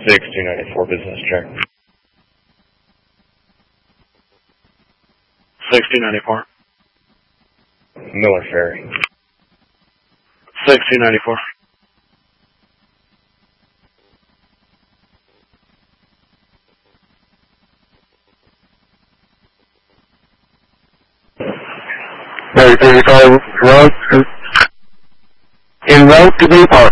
6294 business check. 6294. Miller Ferry. 6294. Road en route to Bay Park.